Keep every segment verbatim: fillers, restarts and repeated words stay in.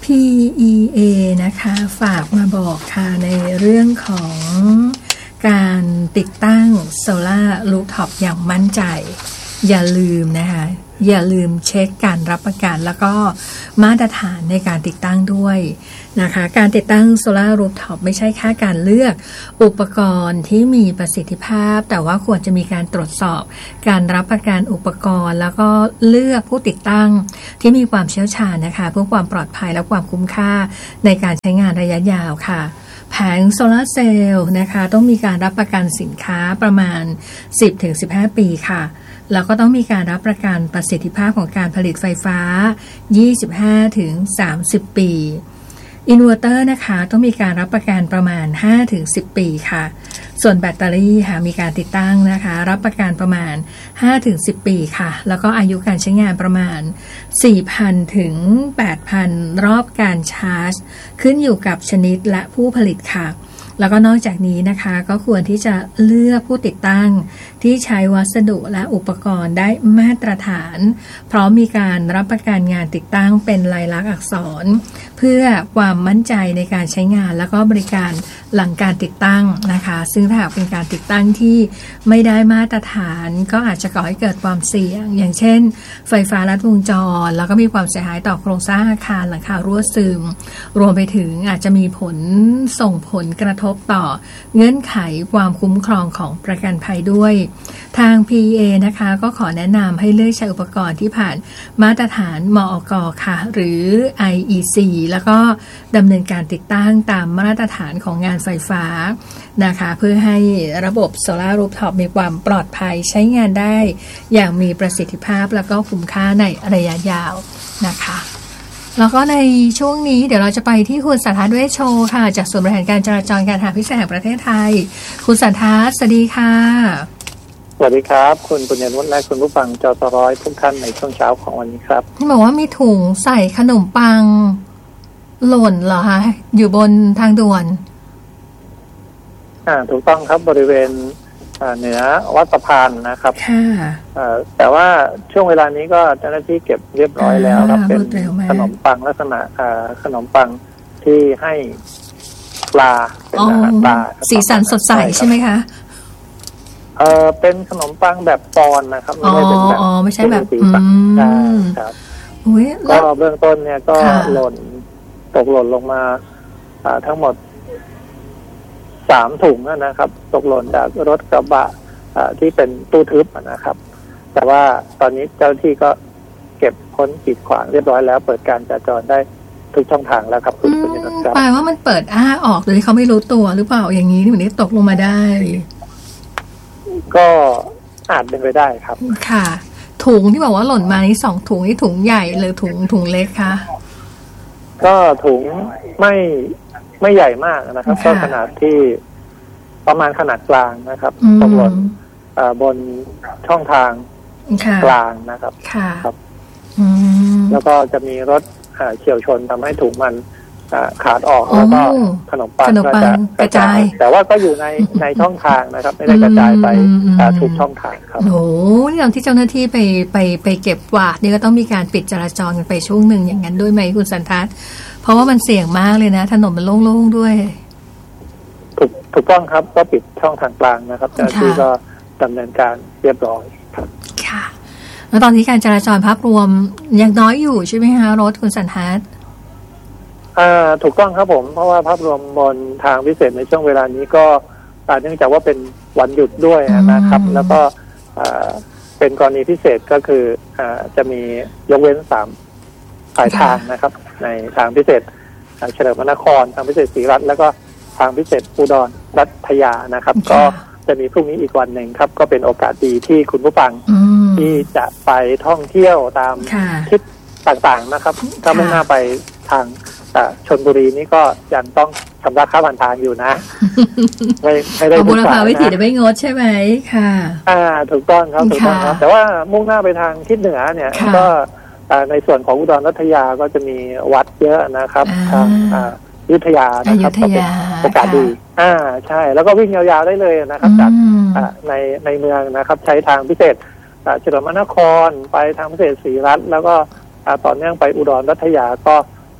พี อี เอ นะคะฝากมาบอกค่ะในเรื่องของการติดตั้งโซล่ารูฟท็อปอย่างมั่นใจอย่าลืมนะคะอย่าลืมเช็คการรับประกันแล้วก็มาตรฐานในการติดตั้งด้วยนะคะการติดตั้งโซล่ารูฟท็อปไม่ใช่แค่การเลือกอุปกรณ์ที่มีประสิทธิภาพแต่ว่าควรจะมีการตรวจสอบการรับประกันอุปกรณ์แล้วก็เลือกผู้ติดตั้งที่มีความเชี่ยวชาญนะคะเพื่อความปลอดภัยและความคุ้มค่าในการใช้งานระยะยาวค่ะแผงโซลาร์เซลล์นะคะต้องมีการรับประกันสินค้าประมาณ สิบถึงสิบห้า ปีค่ะแล้วก็ต้องมีการรับประกันประสิทธิภาพของการผลิตไฟฟ้า ยี่สิบห้าถึงสามสิบ ปีอินเวอร์เตอร์นะคะต้องมีการรับประกันประมาณ ห้าถึงสิบ ปีค่ะส่วนแบตเตอรี่ค่ะมีการติดตั้งนะคะรับประกันประมาณ ห้าถึงสิบ ปีค่ะแล้วก็อายุการใช้งานประมาณ สี่พัน ถึง แปดพัน รอบการชาร์จขึ้นอยู่กับชนิดและผู้ผลิตค่ะแล้วก็นอกจากนี้นะคะก็ควรที่จะเลือกผู้ติดตั้งที่ใช้วัสดุและอุปกรณ์ได้มาตรฐานพร้อมมีการรับประกันงานติดตั้งเป็นลายลักษณ์อักษรเพื่อความมั่นใจในการใช้งานแล้วก็บริการหลังการติดตั้งนะคะซึ่งถ้าหากเป็นการติดตั้งที่ไม่ได้มาตรฐานก็อาจจะก่อให้เกิดความเสี่ยงอย่างเช่นไฟฟ้าลัดวงจรแล้วก็มีความเสียหายต่อโครงสร้างอาคารหลังคารั่วซึมรวมไปถึงอาจจะมีผลส่งผลกระทบต่อเงื่อนไขความคุ้มครองของประกันภัยด้วยทาง พี อี เอ นะคะก็ขอแนะนำให้เลือกใช้อุปกรณ์ที่ผ่านมาตรฐานมอก.ค่ะหรือ ไอ อี ซี แล้วก็ดำเนินการติดตั้งตามมาตรฐานของงานไฟฟ้านะคะเพื่อให้ระบบโซลาร์รูฟท็อปมีความปลอดภัยใช้งานได้อย่างมีประสิทธิภาพแล้วก็คุ้มค่าในระยะยาวนะคะแล้วก็ในช่วงนี้เดี๋ยวเราจะไปที่คุณสันทัศน์เวชโชค่ะจากศูนย์บริหารการจราจรการทางพิเศษแห่งประเทศไทยคุณสันทัศน์สวัสดีค่ะสวัสดีครับคุณปุญญนุชและคุณผู้ฟังจสร้อยทุกท่านในช่วงเช้าของวันนี้ครับที่บอกว่ามีถุงใส่ขนมปังหล่นเหรอคะอยู่บนทางด่วนอ่าถูกต้องครับบริเวณเหนือวัดสะพานนะครับค่ะแต่ว่าช่วงเวลานี้ก็เจ้าหน้าที่เก็บเรียบร้อยแล้วครับเป็นขนมปังลักษณะขนมปังที่ให้ปลาเป็นอาหารปลาสีสันสดใสใช่ไหมคะเออเป็นขนมปังแบบปอนนะครับไม่ใช่เป็นแบบอ๋อไม่ใช่แบบสีสันครับก็เบื้องต้นเนี่ยก็หล่นตกหล่นลงมาทั้งหมดสามถุงนะครับตกหล่นจากรถกระบะที่เป็นตู้ทึบนะครับแต่ว่าตอนนี้เจ้าหน้าที่ก็เก็บพ้นกีดขวางเรียบร้อยแล้วเปิดการจราจรได้ทุกช่องทางแล้วครับคุณผู้ชมครับแปลว่ามันเปิดอ้าออกโดยที่เขาไม่รู้ตัวหรือเปล่าอย่างนี้นี่เหมือนที่ตกลงมาได้ก็อาจเป็นไปได้ครับค่ะถุงที่บอกว่าหล่นมานี่สองถุงนี่ถุงใหญ่หรือถุงถุงเล็กคะก็ถุงไม่ไม่ใหญ่มากนะครับก็ขนาดที่ประมาณขนาดกลางนะครับตกหล่นบนช่องทางกลางนะครับครับแล้วก็จะมีรถเฉี่ยวชนทำให้ถุงมันขาดออกแล้วก็ขนมปังก็จะกระจายแต่ว่าก็อยู่ในในช่องทางนะครับไม่ได้กระจายไปทุกช่องทางครับโอ้นี่ตอนที่เจ้าหน้าที่ไปไปไปเก็บกวาดนี่ก็ต้องมีการปิดจราจรกันไปช่วงหนึ่งอย่างนั้นด้วยไหมคุณสันทัศน์เพราะว่ามันเสี่ยงมากเลยนะถนนมันโล่งๆด้วยถูกถูกต้องครับก็ปิดช่องทางกลางนะครับเจ้าหน้าที่ก็ดำเนินการเรียบร้อยครับค่ะแล้วตอนนี้การจราจรภาพรวมยังน้อยอยู่ใช่ไหมคะรถคุณสันทัศน์อ่าถูกต้องครับผมเพราะว่าภาพรวมบนทางพิเศษในช่วงเวลานี้ก็เนื่องจากว่าเป็นวันหยุดด้วยนะครับแล้วก็เป็นกรณีพิเศษก็คือจะมียกเว้นสามสายทางนะครับในทางพิเศษเฉลิมพระนครทางพิเศษศรีรัตน์แล้วก็ทางพิเศษอุดรรัตยานะครับก็จะมีพรุ่งนี้อีกวันหนึ่งครับก็เป็นโอกาสดีที่คุณผู้ฟังที่จะไปท่องเที่ยวตามทิศต่างๆนะครับถ้ามุ่งหน้าไปทางชลบุรีนี่ก็ยังต้องชำระค่าผ่านทางอยู่นะไม่ไม่ได้บุรพาวิถีจะไม่งดใช่ไหมค่ะอ่าถูกต้องครับถูกต้องครับแต่ว่ามุ่งหน้าไปทางทิศเหนือเนี่ยก็ในส่วนของอุดรรัตยาก็จะมีวัดเยอะนะครับทางอยุธยานะครับก็เป็นโอกาสดีอ่าใช่แล้วก็วิ่งยาวๆได้เลยนะครับจากในในเมืองนะครับใช้ทางพิเศษเฉลิมพระนครไปทางพิเศษศรีรัตน์แล้วก็ต่อเนื่องไปอุดรรัตยาก็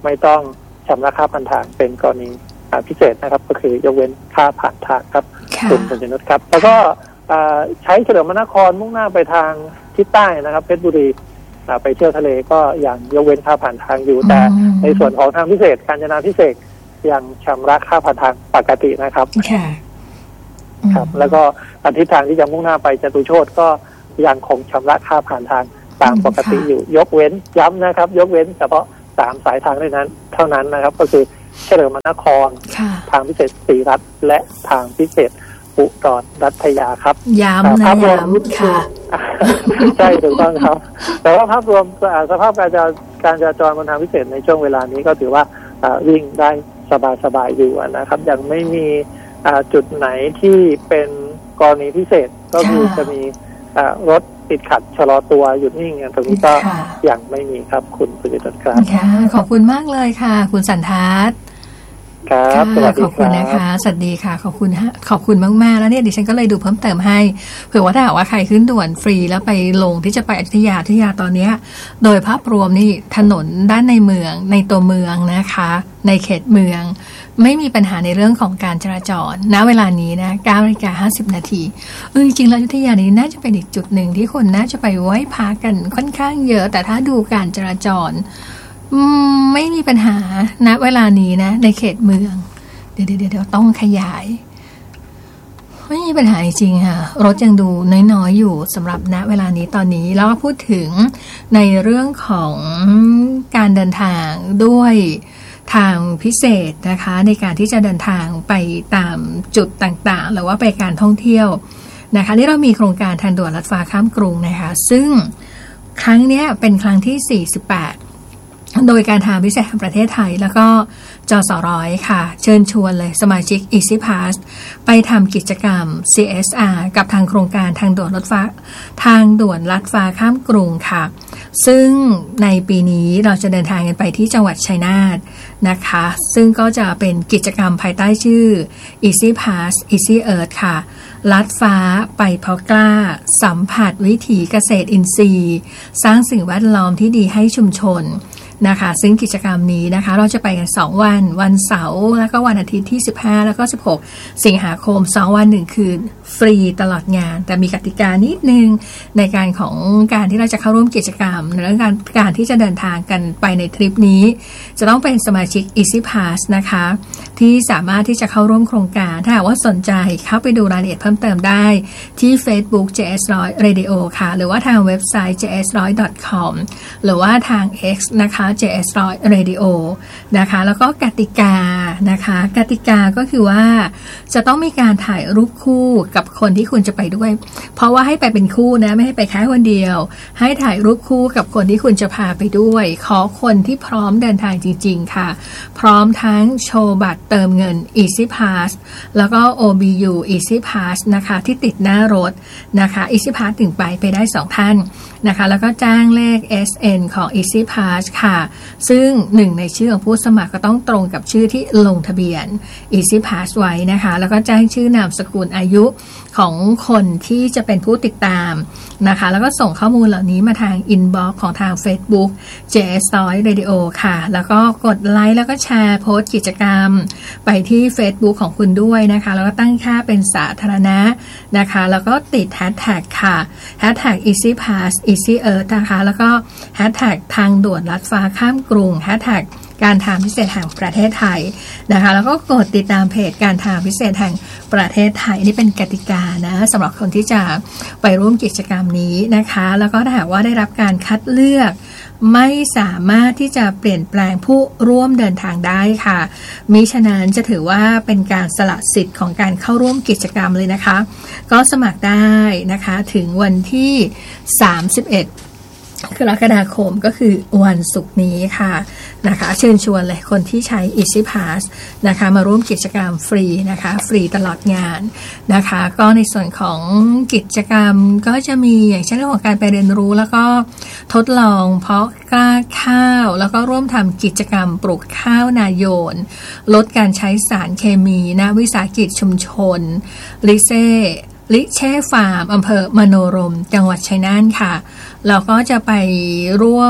ไม่ต้องชำระค่าผ่านทางเป็นกรณีพิเศษนะครับก็คือยกเว้นค่าผ่านทางครับคุณปุญญนุชครับแล้วก็ใช้เฉลิมพระนครมุ่งหน้าไปทางทิศใต้นะครับเพชรบุรีไปเที่ยวทะเลก็ยังยกเว้นค่าผ่านทางอยู่แต่ในส่วนของทางพิเศษกาญจนาพิเศษยังชำระค่าผ่านทางปกตินะครับครับแล้วก็ทิศทางที่จะมุ่งหน้าไปจตุโชติก็ยังคงชำระค่าผ่านทางตามปกติอยู่ยกเว้นย้ำนะครับยกเว้นเฉพาะสามสายทางเท่านั้นเท่านั้นนะครับก็คือเฉลิมพระนครทางพิเศษศรีรัตน์และทางพิเศษอุดรรัตยาครับย้ำนะย้ำค่ะใช่ถูกต้องครับแต่ว่าภาพรวมสภาพการจราการจราจรบนทางพิเศษในช่วงเวลานี้ก็ถือว่าวิ่งได้สบายๆอยู่นะครับยังไม่มีจุดไหนที่เป็นกรณีพิเศษก็คือจะมีรถติดขัดชะลอตัวหยุดนิ่งอย่างตรงนี้ก็ยังไม่มีครับคุณปุญญนุชครับขอบคุณมากเลยค่ะคุณสันทัศน์ครับสวัสดีขอบคุณนะคะสวัสดีค่ะขอบคุณฮะขอบคุณมากๆแล้วเนี่ยดิฉันก็เลยดูเพิ่มเติมให้เผื่อว่าถ้าหากว่าใครขึ้นด่วนฟรีแล้วไปลงที่จะไปอยุธยาอยุธยาตอนนี้โดยภาพรวมนี่ถนนด้านในเมืองในตัวเมืองนะคะในเขตเมืองไม่มีปัญหาในเรื่องของการจราจรณเวลานี้นะ เก้านาฬิกาห้าสิบนาทีเออจริงๆแล้วอยุธยานี้น่าจะเป็นอีกจุดหนึ่งที่คนน่าจะไปไหว้พระกันค่อนข้างเยอะแต่ถ้าดูการจราจรไม่มีปัญหาณเวลานี้นะในเขตเมืองเดี๋ยวเดี๋ยวต้องขยายไม่มีปัญหาจริงค่ะรถยังดูน้อยๆอยู่สำหรับณเวลานี้ตอนนี้แล้วก็พูดถึงในเรื่องของการเดินทางด้วยทางพิเศษนะคะในการที่จะเดินทางไปตามจุดต่างๆหรือว่าไปการท่องเที่ยวนะคะที่เรามีโครงการทางด่วนรถไฟฟ้าข้ามกรุงนะคะซึ่งครั้งนี้เป็นครั้งที่สี่สิบแปดโดยการทางพิเศษแห่งประเทศไทยแล้วก็จสร้อยค่ะเชิญชวนเลยสมาชิก Easy Pass ไปทำกิจกรรม ซี เอส อาร์ กับทางโครงการทางด่วนรถไฟฟ้าทางด่วนลัดฟ้าข้ามกรุงค่ะซึ่งในปีนี้เราจะเดินทางกันไปที่จังหวัดชัยนาทนะคะซึ่งก็จะเป็นกิจกรรมภายใต้ชื่อ Easy Pass Easy Earth ค่ะลัดฟ้าไปเพราะกล้าสัมผัสวิถีเกษตรอินทรีย์สร้างสิ่งแวดล้อมที่ดีให้ชุมชนนะคะซึ่งกิจกรรมนี้นะคะเราจะไปกันสองวันวันเสาร์แล้วก็วันอาทิตย์ที่สิบห้าแล้วก็สิบหกสิงหาคมสองวันหนึ่งคืนฟรีตลอดงานแต่มีกติกานิดนึงในการของการที่เราจะเข้าร่วมกิจกรรมในเรื่องการการที่จะเดินทางกันไปในทริปนี้จะต้องเป็นสมาชิก Easy Pass นะคะที่สามารถที่จะเข้าร่วมโครงการถ้าหากว่าสนใจเข้าไปดูรายละเอียดเพิ่มเติมได้ที่ Facebook เจ เอส หนึ่งร้อย Radio ค่ะหรือว่าทางเว็บไซต์ เจ เอส หนึ่งร้อย ดอท คอม หรือว่าทาง X นะคะ เจ เอส หนึ่งร้อย Radio นะคะแล้วก็กติกานะคะกติกาก็คือว่าจะต้องมีการถ่ายรูปคู่กับคนที่คุณจะไปด้วยเพราะว่าให้ไปเป็นคู่นะไม่ให้ไปแค่คนเดียวให้ถ่ายรูปคู่กับคนที่คุณจะพาไปด้วยขอคนที่พร้อมเดินทางจริงๆค่ะพร้อมทั้งโชว์บัตรเติมเงิน Easy Pass แล้วก็ โอ บี ยู Easy Pass นะคะที่ติดหน้ารถนะคะ Easy Pass ถึงไปไปได้สองท่านนะคะแล้วก็จ้างเลข เอส เอ็น ของ Easy Pass ค่ะซึ่งหนึ่งในชื่อของผู้สมัครก็ต้องตรงกับชื่อที่ลงทะเบียน Easy Pass ไว้นะคะแล้วก็แจ้งชื่อนามสกุลอายุของคนที่จะเป็นผู้ติดตามนะคะแล้วก็ส่งข้อมูลเหล่านี้มาทาง inbox ของทาง Facebook เจ เอส หนึ่งร้อย Radio ค่ะแล้วก็กดไลค์แล้วก็แชร์โพสต์กิจกรรมไปที่ Facebook ของคุณด้วยนะคะแล้วก็ตั้งค่าเป็นสาธารณะนะคะแล้วก็ติด hashtag ค่ะ hashtag Easy Pass Easy Earth นะคะแล้วก็ hashtag ทางด่วนลัดฟ้าข้ามกรุง hashtagการทางพิเศษแห่งประเทศไทยนะคะแล้วก็กดติดตามเพจการทางพิเศษแห่งประเทศไทยนี่เป็นกติกานะสำหรับคนที่จะไปร่วมกิจกรรมนี้นะคะแล้วก็ถ้าหากว่าได้รับการคัดเลือกไม่สามารถที่จะเปลี่ยนแปลงผู้ร่วมเดินทางได้ค่ะมิฉะนั้นจะถือว่าเป็นการสละสิทธิ์ของการเข้าร่วมกิจกรรมเลยนะคะก็สมัครได้นะคะถึงวันที่สามสิบเอ็ดกรกฎาคมก็คือวันศุกร์นี้ค่ะนะคะเชิญชวนเลยคนที่ใช้ Easy Pass นะคะมาร่วมกิจกรรมฟรีนะคะฟรีตลอดงานนะคะก็ในส่วนของกิจกรรมก็จะมีอย่างเช่นเรื่องของการไปเรียนรู้แล้วก็ทดลองเพาะกล้าข้าวแล้วก็ร่วมทำกิจกรรมปลูกข้าวนาโยนลดการใช้สารเคมีณวิสาหกิจชุมชนลิเซ่ลิเช่ฟาร์มอำเภอมโนรมจังหวัดชัยนาทค่ะเราก็จะไปร่วม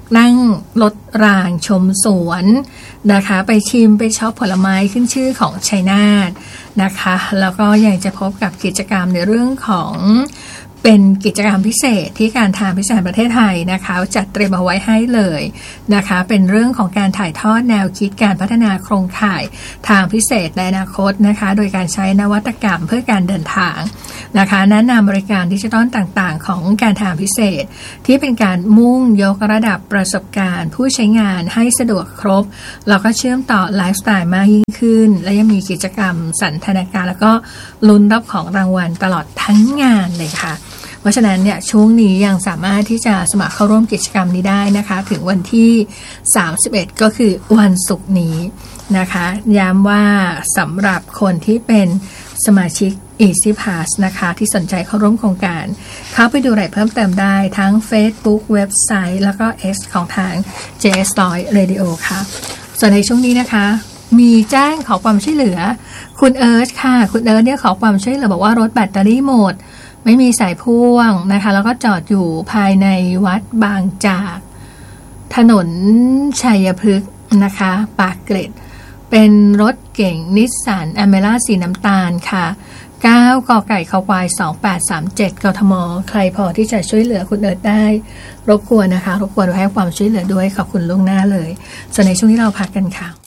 นั่งรถรางชมสวนนะคะไปชิมไปช็อปผลไม้ขึ้นชื่อของชัยนาทนะคะแล้วก็ยังจะพบกับกิจกรรมในเรื่องของเป็นกิจกรรมพิเศษที่การทางพิเศษประเทศไทยนะคะจัดเตรียมเอาไว้ให้เลยนะคะเป็นเรื่องของการถ่ายทอดแนวคิดการพัฒนาโครงข่ายทางพิเศษในอนาคตนะคะโดยการใช้นวัตกรรมเพื่อการเดินทางนะคะแนะนำบริการดิจิทัลต่างๆของการทางพิเศษที่เป็นการมุ่งยกระดับประสบการณ์ผู้ใช้งานให้สะดวกครบแล้วก็เชื่อมต่อไลฟ์สไตล์มากยิ่งขึ้นและยังมีกิจกรรมสันทนาการแล้วก็ลุ้นรับของรางวัลตลอดทั้งงานเลยค่ะเพราะฉะนั้นเนี่ยช่วงนี้ยังสามารถที่จะสมัครเข้าร่วมกิจกรรมนี้ได้นะคะถึงวันที่สามสิบเอ็ดก็คือวันศุกร์นี้นะคะย้ำว่าสำหรับคนที่เป็นสมาชิก Easy Pass นะคะที่สนใจเข้าร่วมโครงการเข้าไปดูรายละเอียดเพิ่มเติมได้ทั้ง Facebook เว็บไซต์แล้วก็ X ของทาง เจ เอส หนึ่งร้อย Radio ค่ะส่วนในช่วงนี้นะคะมีแจ้งขอความช่วยเหลือคุณเอิร์ธค่ะคุณเอิร์ธเนี่ยขอความช่วยเหลือบอกว่ารถแบตเตอรี่หมดไม่มีสายพ่วงนะคะแล้วก็จอดอยู่ภายในวัดบางจากถนนชัยพฤกษ์นะคะปากเกร็ดเป็นรถเก๋งนิสสันอเมร่าสีน้ำตาลค่ะเก้ากอไก่คอควายสองแปดสามเจ็ดกทมใครพอที่จะช่วยเหลือคุณเอิร์ธได้รบกวนนะคะรบกวนให้ความช่วยเหลือด้วยขอบคุณล่วงหน้าเลยส่วนในช่วงที่เราพักกันค่ะ